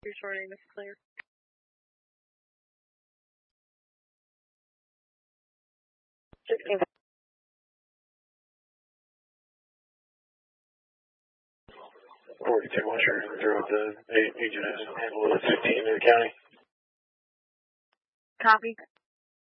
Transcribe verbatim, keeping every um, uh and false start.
Your name is clear. forty-two, one sure through the agent has handled it, fifteen in the county. Copy.